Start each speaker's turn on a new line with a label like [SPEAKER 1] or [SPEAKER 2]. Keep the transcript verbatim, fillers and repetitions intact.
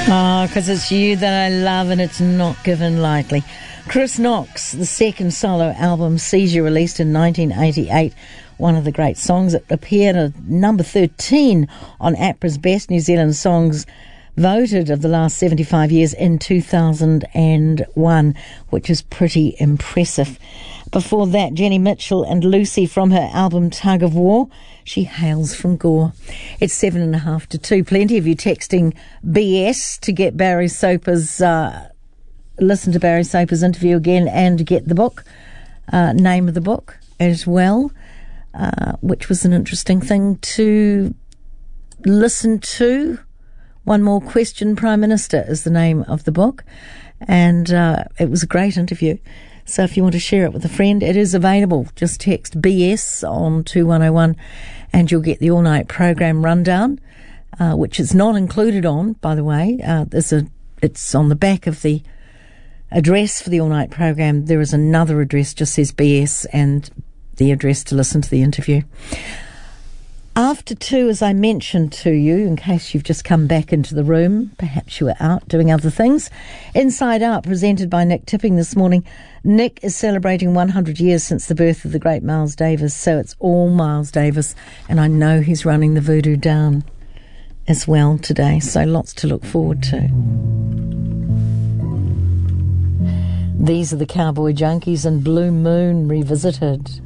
[SPEAKER 1] Oh, because it's you that I love and it's not given lightly. Chris Knox, the second solo album, Seizure, released in nineteen eighty-eight. One of the great songs that appeared at number thirteen on APRA's Best New Zealand Songs voted of the last seventy-five years in two thousand one, which is pretty impressive. Before that, Jenny Mitchell and Lucy from her album Tug of War. She hails from Gore. It's seven and a half to two. Plenty of you texting B S to get Barry Soper's, uh, listen to Barry Soper's interview again and get the book, uh, name of the book as well, uh, which was an interesting thing to listen to. One More Question, Prime Minister is the name of the book, and uh, it was a great interview. So if you want to share it with a friend, it is available. Just text B S on two one oh one and you'll get the all-night program rundown, uh, which is not included on, by the way. Uh, there's a, it's on the back of the address for the all-night program. There is another address, just says B S, and the address to listen to the interview. After two, as I mentioned to you, in case you've just come back into the room, perhaps you were out doing other things, Inside Out, presented by Nick Tipping this morning. Nick is celebrating one hundred years since the birth of the great Miles Davis, so it's all Miles Davis, and I know he's running the Voodoo Down as well today, so lots to look forward to. These are the Cowboy Junkies and Blue Moon Revisited.